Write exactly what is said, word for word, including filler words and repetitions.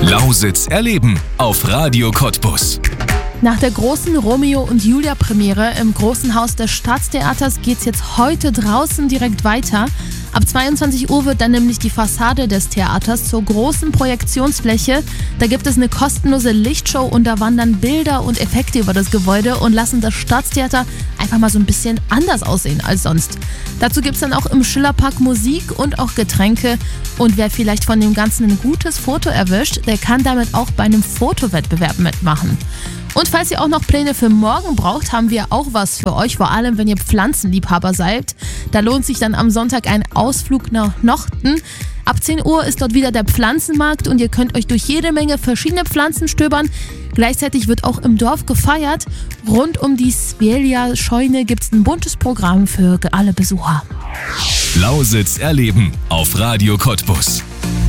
Lausitz erleben auf Radio Cottbus. Nach der großen Romeo und Julia Premiere im Großen Haus des Staatstheaters geht's jetzt heute draußen direkt weiter. Ab zweiundzwanzig Uhr wird dann nämlich die Fassade des Theaters zur großen Projektionsfläche. Da gibt es eine kostenlose Lichtshow und da wandern Bilder und Effekte über das Gebäude und lassen das Staatstheater einfach mal so ein bisschen anders aussehen als sonst. Dazu gibt's dann auch im Schillerpark Musik und auch Getränke. Und wer vielleicht von dem Ganzen ein gutes Foto erwischt, der kann damit auch bei einem Fotowettbewerb mitmachen. Und falls ihr auch noch Pläne für morgen braucht, haben wir auch was für euch, vor allem wenn ihr Pflanzenliebhaber seid. Da lohnt sich dann am Sonntag ein Ausflug nach Nochten. Ab zehn Uhr ist dort wieder der Pflanzenmarkt und ihr könnt euch durch jede Menge verschiedene Pflanzen stöbern. Gleichzeitig wird auch im Dorf gefeiert. Rund um die Svelja-Scheune gibt es ein buntes Programm für alle Besucher. Lausitz erleben auf Radio Cottbus.